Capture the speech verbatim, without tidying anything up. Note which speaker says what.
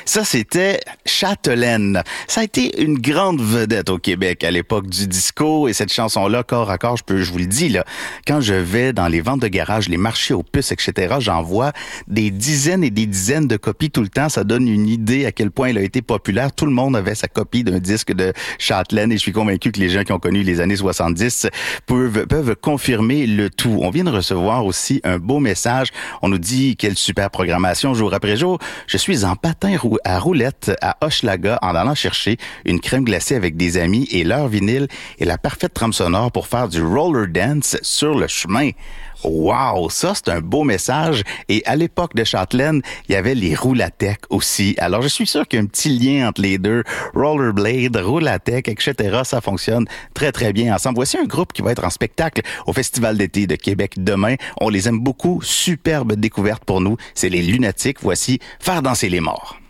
Speaker 1: Ça, c'était Châtelaine. Ça a été une grande vedette au Québec à l'époque du disco et cette chanson-là, corps à corps, je peux, je vous le dis, là, quand je vais dans les ventes de garage, les marchés aux puces, et cetera, j'en vois des dizaines et des dizaines de copies tout le temps. Ça donne une idée à quel point il a été populaire. Tout le monde avait sa copie d'un disque de Châtelaine et je suis convaincu que les gens qui ont connu les années soixante-dix peuvent, peuvent confirmer le tout. On vient de recevoir aussi un beau message. On nous dit quelle super programmation jour après jour. Je suis en patin rou- à roulette à Hochelaga en allant chercher une crème glacée avec des amis et leur vinyle est la parfaite trame sonore pour faire du roller dance sur le chemin. Wow, ça c'est un beau message. Et à l'époque de Châtelaine, il y avait les roulatech aussi. Alors je suis sûr qu'il y a un petit lien entre les deux. Rollerblade, roulatech, et cetera. Ça fonctionne très très bien ensemble. Voici un groupe qui va être en spectacle au Festival d'été de Québec demain. On les aime beaucoup. Superbe découverte pour nous. C'est les Lunatiques. Voici Faire danser les morts.